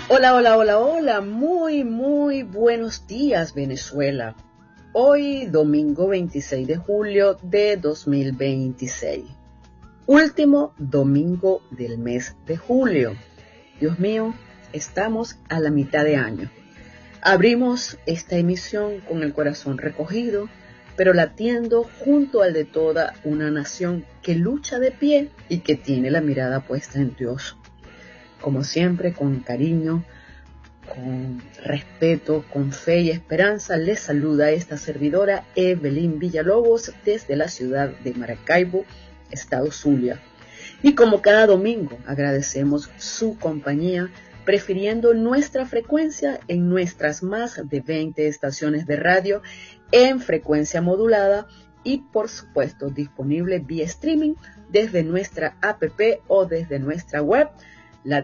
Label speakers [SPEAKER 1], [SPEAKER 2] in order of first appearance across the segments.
[SPEAKER 1] Hola, hola, hola, hola, muy buenos días Venezuela. Hoy domingo 26 de julio de 2026, último domingo del mes de julio. Dios mío, estamos a la mitad de año. Abrimos esta emisión con el corazón recogido, pero latiendo junto al de toda una nación que lucha de pie y que tiene la mirada puesta en Dios. Como siempre, con cariño, con respeto, con fe y esperanza, les saluda esta servidora Evelyn Villalobos desde la ciudad de Maracaibo, estado Zulia. Y como cada domingo, agradecemos su compañía, prefiriendo nuestra frecuencia en nuestras más de 20 estaciones de radio en frecuencia modulada y, por supuesto, disponible vía streaming desde nuestra app o desde nuestra web, la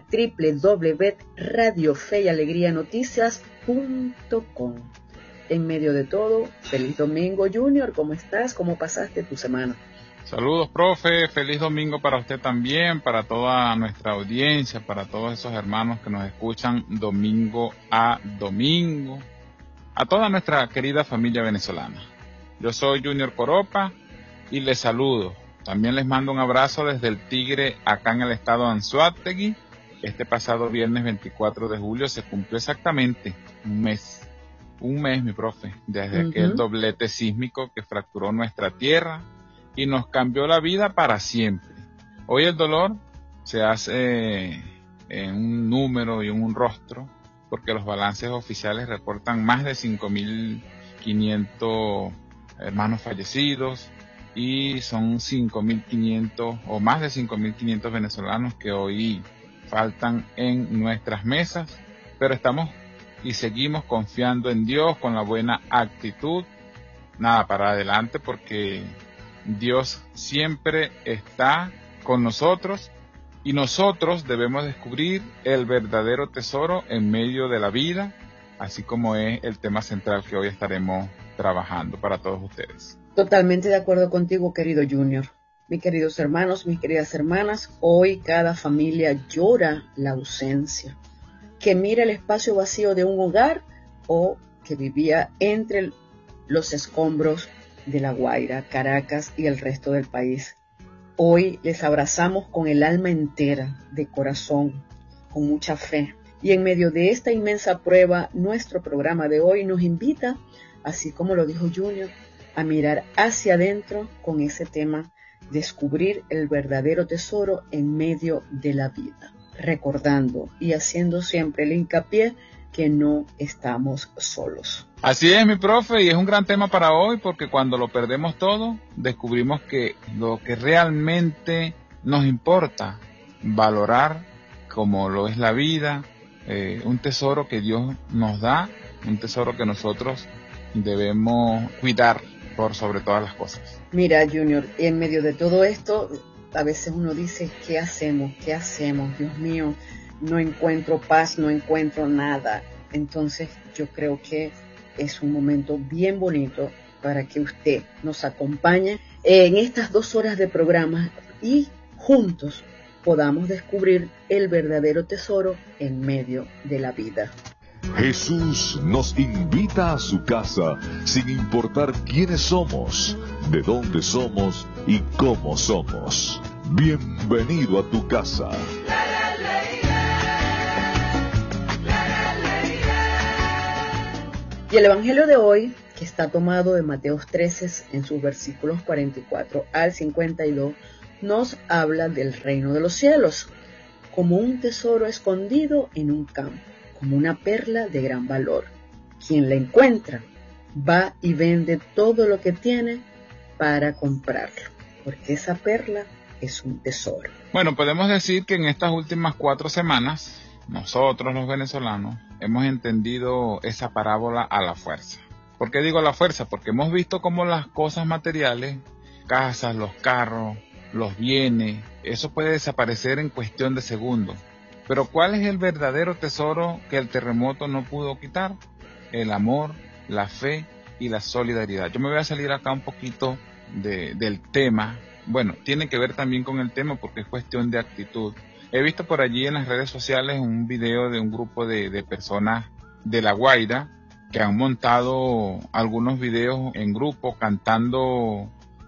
[SPEAKER 1] www.radiofeyalegrianoticias.com. En medio de todo, feliz domingo, Junior. ¿Cómo estás? ¿Cómo pasaste tu semana?
[SPEAKER 2] Saludos, profe. Feliz domingo para usted también, para toda nuestra audiencia, para todos esos hermanos que nos escuchan domingo a domingo, a toda nuestra querida familia venezolana. Yo soy Junior Coropa y les saludo. También les mando un abrazo desde el Tigre, acá en el estado de Anzoátegui. Este pasado viernes 24 de julio se cumplió exactamente un mes, mi profe, desde aquel doblete sísmico que fracturó nuestra tierra y nos cambió la vida para siempre. Hoy el dolor se hace en un número y en un rostro, porque los balances oficiales reportan más de 5.500 hermanos fallecidos y son 5.500 o más de 5.500 venezolanos que hoy faltan en nuestras mesas, pero estamos y seguimos confiando en Dios con la buena actitud, nada, para adelante, porque Dios siempre está con nosotros y nosotros debemos descubrir el verdadero tesoro en medio de la vida, así como es el tema central que hoy estaremos trabajando para todos ustedes.
[SPEAKER 1] Totalmente de acuerdo contigo, querido Junior. Mis queridos hermanos, mis queridas hermanas, hoy cada familia llora la ausencia, que mira el espacio vacío de un hogar o que vivía entre los escombros de La Guaira, Caracas y el resto del país. Hoy les abrazamos con el alma entera, de corazón, con mucha fe. Y en medio de esta inmensa prueba, nuestro programa de hoy nos invita, así como lo dijo Junior, a mirar hacia adentro con ese tema: descubrir el verdadero tesoro en medio de la vida, recordando y haciendo siempre el hincapié que no estamos solos.
[SPEAKER 2] Así es, mi profe, y es un gran tema para hoy, porque cuando lo perdemos todo, descubrimos que lo que realmente nos importa valorar, como lo es la vida, un tesoro que Dios nos da, un tesoro que nosotros debemos cuidar por sobre todas las cosas.
[SPEAKER 1] Mira, Junior, en medio de todo esto, a veces uno dice, ¿qué hacemos? Dios mío, no encuentro paz, no encuentro nada. Entonces yo creo que es un momento bien bonito para que usted nos acompañe en estas 2 horas de programa y juntos podamos descubrir el verdadero tesoro en medio de la vida.
[SPEAKER 3] Jesús nos invita a su casa sin importar quiénes somos, de dónde somos y cómo somos. Bienvenido a tu casa.
[SPEAKER 1] Y el Evangelio de hoy, que está tomado de Mateo 13 en sus versículos 44 al 52, nos habla del reino de los cielos, como un tesoro escondido en un campo, como una perla de gran valor. Quien la encuentra va y vende todo lo que tiene para comprarlo, porque esa perla es un tesoro.
[SPEAKER 2] Bueno, podemos decir que en estas últimas 4 semanas, nosotros los venezolanos hemos entendido esa parábola a la fuerza. ¿Por qué digo a la fuerza? Porque hemos visto cómo las cosas materiales, casas, los carros, los bienes, eso puede desaparecer en cuestión de segundos. Pero ¿cuál es el verdadero tesoro que el terremoto no pudo quitar? El amor, la fe y la solidaridad. Yo me voy a salir acá un poquito del tema. Bueno, tiene que ver también con el tema porque es cuestión de actitud. He visto por allí en las redes sociales un video de un grupo de personas de La Guaira que han montado algunos videos en grupo cantando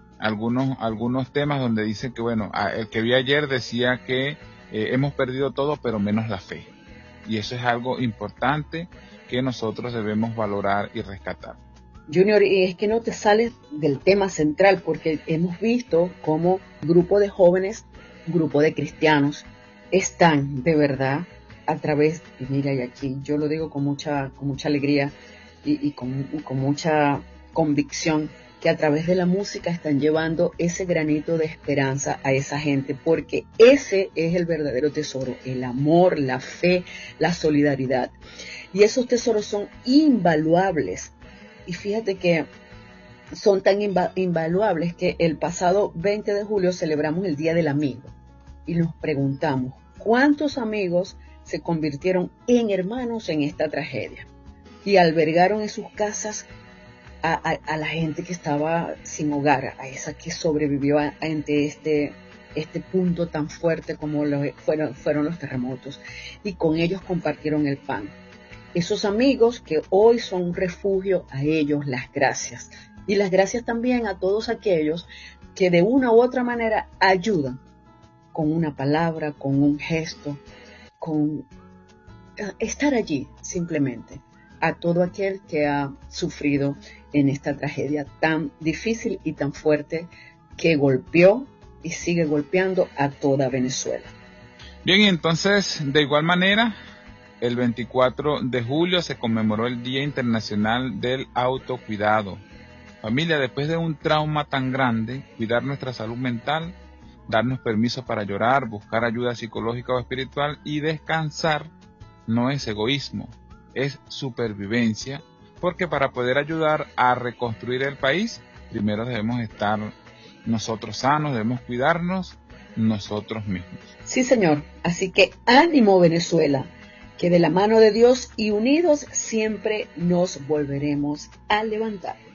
[SPEAKER 2] algunos temas donde dicen que, bueno, el que vi ayer decía que hemos perdido todo pero menos la fe. Y eso es algo importante que nosotros debemos valorar y rescatar.
[SPEAKER 1] Junior, y es que no te sales del tema central, porque hemos visto cómo grupo de jóvenes, grupo de cristianos, están de verdad a través, y mira, y aquí yo lo digo con mucha alegría y con mucha convicción, que a través de la música están llevando ese granito de esperanza a esa gente, porque ese es el verdadero tesoro, el amor, la fe, la solidaridad. Y esos tesoros son invaluables. Y fíjate que son tan invaluables que el pasado 20 de julio celebramos el Día del Amigo. Y nos preguntamos, ¿cuántos amigos se convirtieron en hermanos en esta tragedia? Y albergaron en sus casas a la gente que estaba sin hogar, a esa que sobrevivió ante este punto tan fuerte como fueron los terremotos. Y con ellos compartieron el pan. Esos amigos que hoy son un refugio, a ellos las gracias. Y las gracias también a todos aquellos que de una u otra manera ayudan con una palabra, con un gesto, con estar allí simplemente, a todo aquel que ha sufrido en esta tragedia tan difícil y tan fuerte que golpeó y sigue golpeando a toda Venezuela.
[SPEAKER 2] Bien, entonces, de igual manera, el 24 de julio se conmemoró el Día Internacional del Autocuidado. Familia, después de un trauma tan grande, cuidar nuestra salud mental, darnos permiso para llorar, buscar ayuda psicológica o espiritual y descansar no es egoísmo, es supervivencia, porque para poder ayudar a reconstruir el país, primero debemos estar nosotros sanos, debemos cuidarnos nosotros mismos.
[SPEAKER 1] Sí, señor. Así que ánimo, Venezuela, que de la mano de Dios y unidos siempre nos volveremos a levantar.